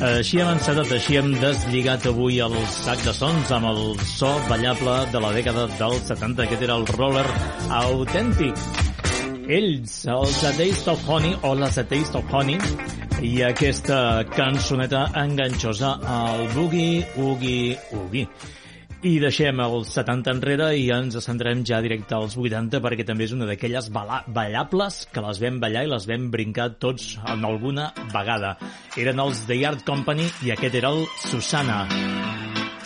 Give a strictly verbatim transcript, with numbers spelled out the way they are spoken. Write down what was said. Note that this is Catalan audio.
Així hem encetat, així hem deslligat avui el sac de sons amb el so ballable de la dècada dels setanta. Aquest era el roller autèntic. Ells, els A Taste of Honey, o les A Taste of Honey, i aquesta cançoneta enganxosa, el Boogie Oogie Oogie. I deixem els setanta enrere i ens centrem ja directe als vuitanta, perquè també és una d'aquelles ballables que les vam ballar i les vam brincar tots en alguna vegada. Eren els The Art Company i aquest era el Susanna.